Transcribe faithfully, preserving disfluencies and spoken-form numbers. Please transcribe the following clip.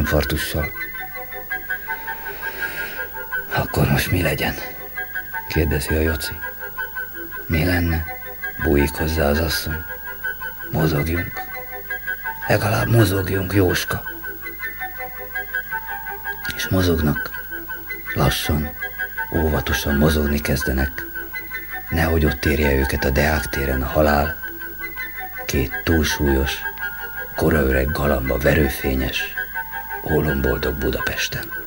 szívinfarktussal. Akkor most mi legyen? Kérdezi a Joci. Mi lenne? Bújik hozzá az asszony. Mozogjunk. Legalább mozogjunk, Jóska. És mozognak. Lassan, óvatosan mozogni kezdenek. Nehogy ott érje őket a Deák téren a halál. Két túlsúlyos, koraöreg galamba verőfényes, ólomboldog Budapesten.